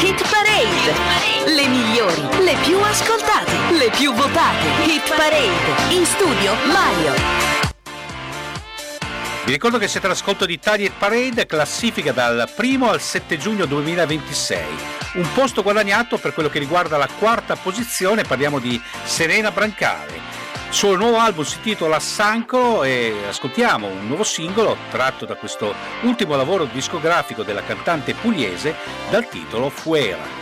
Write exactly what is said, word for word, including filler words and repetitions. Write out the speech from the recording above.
Hit Parade, le migliori, le più ascoltate, le più votate. Hit Parade, in studio Mario. Vi ricordo che siete all'ascolto di Italia Hit Parade, classifica dal primo al sette giugno duemilaventisei. Un posto guadagnato per quello che riguarda la quarta posizione, parliamo di Serena Brancale. Il suo nuovo album si intitola Sanco e ascoltiamo un nuovo singolo tratto da questo ultimo lavoro discografico della cantante pugliese dal titolo Fuera.